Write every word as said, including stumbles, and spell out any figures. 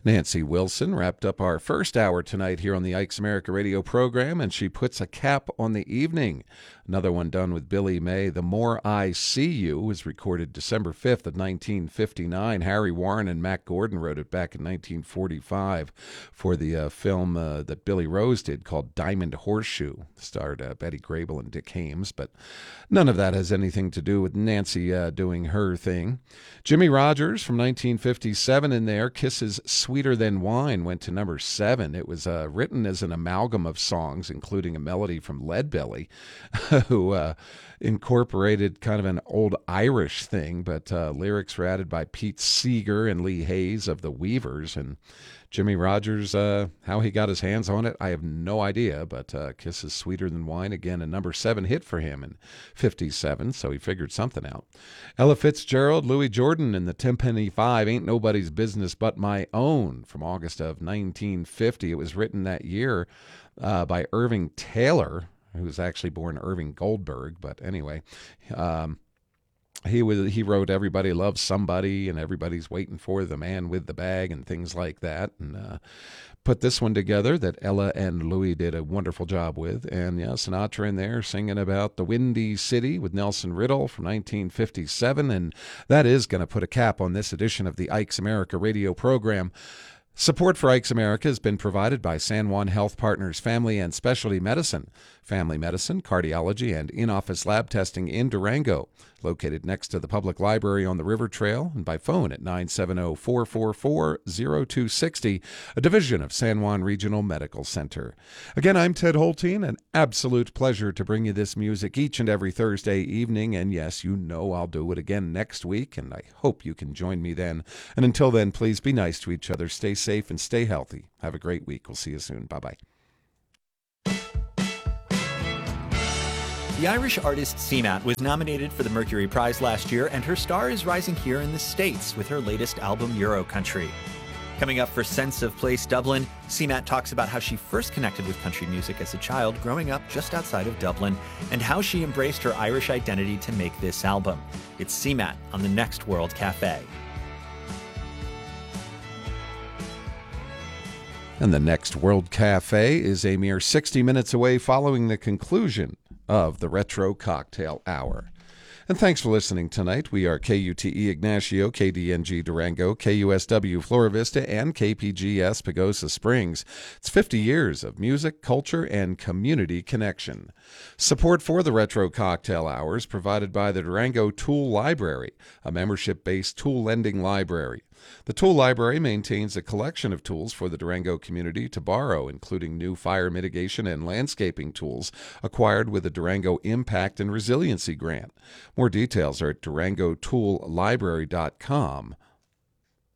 Nancy Wilson wrapped up our first hour tonight here on the Ike's America radio program, and she puts a cap on the evening. Another one done with Billy May. The More I See You was recorded December fifth of nineteen fifty-nine. Harry Warren and Mack Gordon wrote it back in nineteen forty-five for the uh, film uh, that Billy Rose did called Diamond Horseshoe. Starred uh, Betty Grable and Dick Haymes, but none of that has anything to do with Nancy uh, doing her thing. Jimmy Rogers from nineteen fifty-seven in there, Kisses Sweeter Than Wine, went to number seven. It was uh, written as an amalgam of songs, including a melody from Leadbelly, who uh, incorporated kind of an old Irish thing, but uh, lyrics were added by Pete Seeger and Lee Hayes of the Weavers. And Jimmy Rogers, uh, how he got his hands on it, I have no idea, but uh, Kisses Sweeter Than Wine, again, a number seven hit for him in fifty-seven, so he figured something out. Ella Fitzgerald, Louis Jordan, and the Tenpenny Five, Ain't Nobody's Business But My Own, from August of nineteen fifty. It was written that year uh, by Irving Taylor, who was actually born Irving Goldberg, but anyway, um, He was he wrote Everybody Loves Somebody and Everybody's Waiting for the Man with the Bag and things like that, and uh, put this one together that Ella and Louis did a wonderful job with. And yeah, Sinatra in there singing about the Windy City with Nelson Riddle from nineteen fifty-seven, and that is going to put a cap on this edition of the Ike's America radio program. Support for Ike's America has been provided by San Juan Health Partners Family and Specialty Medicine, Family Medicine, Cardiology, and in-office lab testing in Durango, located next to the Public Library on the River Trail, and by phone at nine seven zero, four four four, zero two six zero, a division of San Juan Regional Medical Center. Again, I'm Ted Holteen. An absolute pleasure to bring you this music each and every Thursday evening, and yes, you know I'll do it again next week, and I hope you can join me then. And until then, please be nice to each other, stay safe, and stay healthy. Have a great week. We'll see you soon. Bye-bye. The Irish artist Seamat was nominated for the Mercury Prize last year, and her star is rising here in the States with her latest album, Euro Country. Coming up for Sense of Place Dublin, Seamat talks about how she first connected with country music as a child growing up just outside of Dublin, and how she embraced her Irish identity to make this album. It's Seamat on the Next World Cafe. And the Next World Cafe is a mere sixty minutes away following the conclusion of the Retro Cocktail Hour. And thanks for listening tonight. We are K U T E Ignacio, K D N G Durango, K U S W Flora Vista, and K P G S Pagosa Springs. It's fifty years of music, culture, and community connection. Support for the Retro Cocktail Hours provided by the Durango Tool Library, a membership-based tool lending library. The Tool Library maintains a collection of tools for the Durango community to borrow, including new fire mitigation and landscaping tools acquired with the Durango Impact and Resiliency Grant. More details are at durango tool library dot com.